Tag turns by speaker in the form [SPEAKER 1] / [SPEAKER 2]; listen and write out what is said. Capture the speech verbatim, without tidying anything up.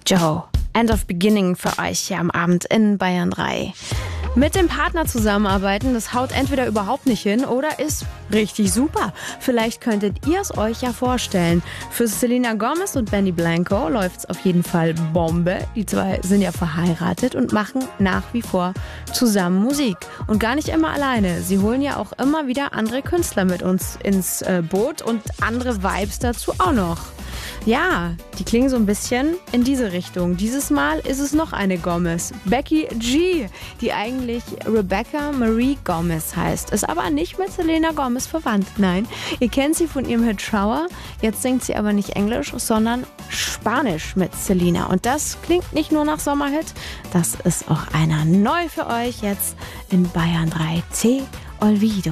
[SPEAKER 1] Joe. End of Beginning für euch hier am Abend in Bayern drei. Mit dem Partner zusammenarbeiten, das haut entweder überhaupt nicht hin oder ist richtig super. Vielleicht könntet ihr es euch ja vorstellen. Für Selena Gomez und Benny Blanco läuft's auf jeden Fall Bombe. Die zwei sind ja verheiratet und machen nach wie vor zusammen Musik. Und gar nicht immer alleine. Sie holen ja auch immer wieder andere Künstler mit uns ins äh, Boot und andere Vibes dazu auch noch. Ja, die klingen so ein bisschen in diese Richtung. Dieses Mal ist es noch eine Gomez. Becky G, die eigentlich Rebecca Marie Gomez heißt, ist aber nicht mit Selena Gomez verwandt. Nein, ihr kennt sie von ihrem Hit Shower. Jetzt singt sie aber nicht Englisch, sondern Spanisch mit Selena. Und das klingt nicht nur nach Sommerhit, das ist auch einer neu für euch jetzt in Bayern drei. C. Olvido.